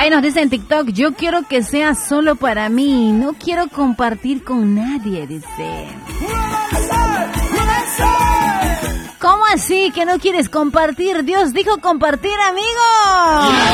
Ahí nos dice en TikTok, yo quiero que sea solo para mí, no quiero compartir con nadie, dice. ¿Cómo así que no quieres compartir? Dios dijo compartir, amigo.